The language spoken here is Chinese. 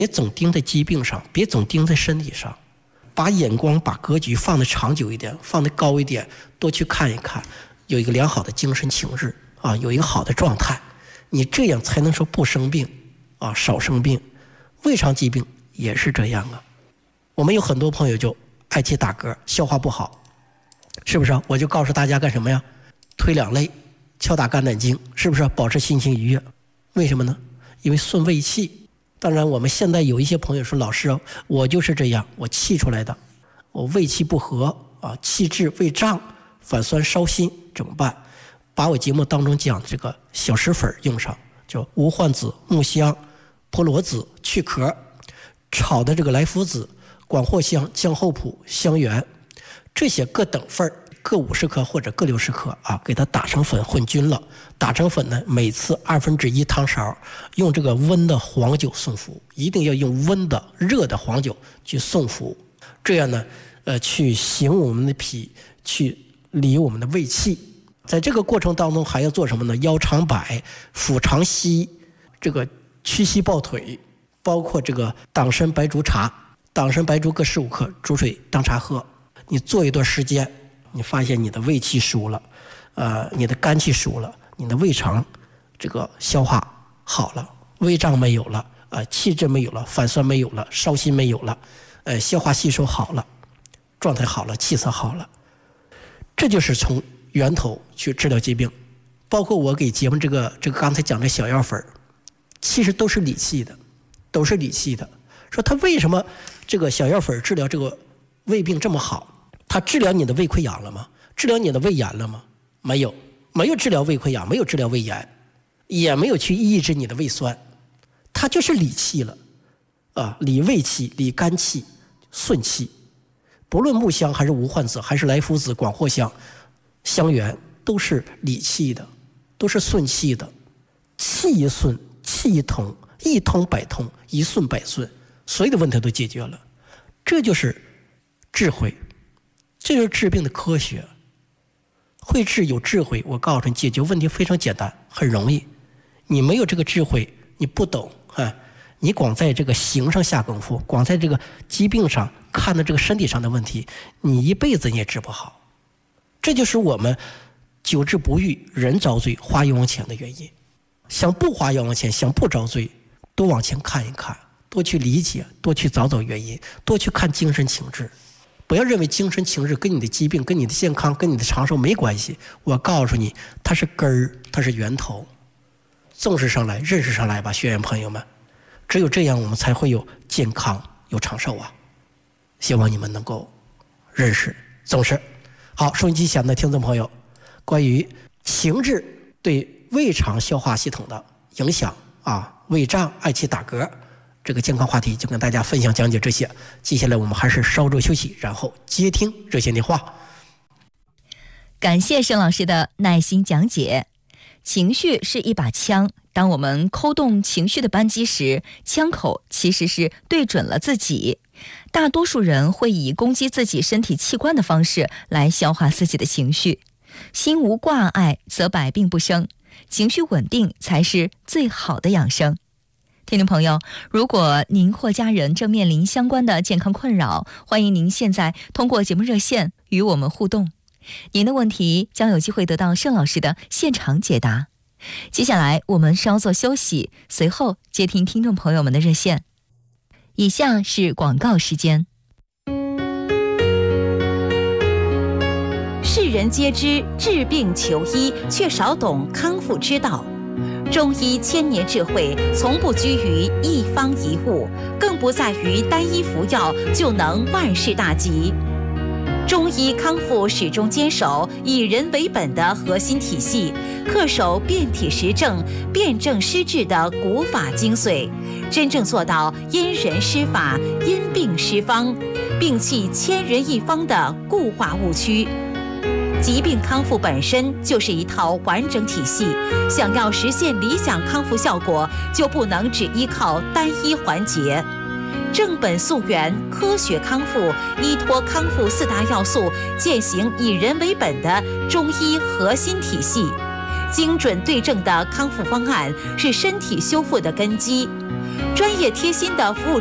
别总盯在疾病上，别总盯在身体上，把眼光把格局放得长久一点，放得高一点，多去看一看，有一个良好的精神情志啊，有一个好的状态，你这样才能说不生病啊，少生病。胃肠疾病也是这样啊。我们有很多朋友就爱去打嗝，消化不好，是不是啊？我就告诉大家干什么呀？推两肋，敲打肝胆经，是不是保持心情愉悦？为什么呢？因为顺胃气。当然我们现在有一些朋友说，老师我就是这样，我气出来的，我胃气不和啊，气滞胃胀，反酸烧心，怎么办？把我节目当中讲这个小石粉用上，就无患子、木香、婆罗子、去壳，炒的这个来附子、广藿香、姜厚朴、香橼，这些各等份，各50克或者各60克啊，给它打成粉混均了。打成粉呢，每次1/2汤勺，用这个温的黄酒送服，一定要用温的热的黄酒去送服，这样呢，去行我们的脾，去理我们的胃气。在这个过程当中还要做什么呢？腰长摆、腹长膝，这个屈膝抱腿，包括这个党参白术茶，党参白术各15克，煮水当茶喝。你做一段时间，你发现你的胃气熟了，你的肝气熟了，你的胃肠这个消化好了，胃胀没有了，气滞没有了，反酸没有了，烧心没有了，消化吸收好了，状态好了，气色好了。这就是从源头去治疗疾病。包括我给节目这个刚才讲的小药粉，其实都是理气的，都是理气的。说它为什么这个小药粉治疗这个胃病这么好？它治疗你的胃溃疡了吗？治疗你的胃炎了吗？没有，没有治疗胃溃疡，没有治疗胃炎，也没有去抑制你的胃酸，它就是理气了啊，理胃气，理肝气，顺气。不论木香还是无患子，还是来附子、广藿香、香橼，都是理气的，都是顺气的。气一顺，气一通，一通百通，一顺百顺，所有的问题都解决了。这就是智慧，这就是治病的科学。会治有智慧，我告诉你，解决问题非常简单，很容易。你没有这个智慧，你不懂你光在这个形上下功夫，光在这个疾病上看到这个身体上的问题，你一辈子你也治不好。这就是我们久治不愈，人遭罪，花冤枉钱的原因。想不花冤枉钱，想不遭罪，多往前看一看，多去理解，多去找找原因，多去看精神情志。不要认为精神情志跟你的疾病、跟你的健康、跟你的长寿没关系。我告诉你，它是根儿，它是源头。重视上来，认识上来吧，学员朋友们。只有这样，我们才会有健康、有长寿啊！希望你们能够认识、重视。好，收音机前的听众朋友，关于情志对胃肠消化系统的影响啊，胃胀、爱气打嗝，这个健康话题就跟大家分享讲解这些。接下来我们还是稍作休息，然后接听热线电话。 感谢沈老师的耐心讲解。情绪是一把枪，当我们扣动情绪的扳机时，枪口其实是对准了自己。大多数人会以攻击自己身体器官的方式来消化自己的情绪。心无挂碍，则百病不生。情绪稳定才是最好的养生。听众朋友，如果您或家人正面临相关的健康困扰，欢迎您现在通过节目热线与我们互动。您的问题将有机会得到盛老师的现场解答。接下来我们稍作休息，随后接听听众朋友们的热线。以下是广告时间。 世人皆知治病求医，却少懂康复之道。中医千年智慧，从不拘于一方一物，更不在于单一服药就能万事大吉。中医康复始终坚守以人为本的核心体系，恪守辨体实证、辨证施治的古法精髓，真正做到因人施法、因病施方，摒弃千人一方的固化误区。疾病康复本身就是一套完整体系，想要实现理想康复效果，就不能只依靠单一环节。正本溯源，科学康复，依托康复4大要素，践行以人为本的中医核心体系。精准对症的康复方案是身体修复的根基。中专业贴心的服务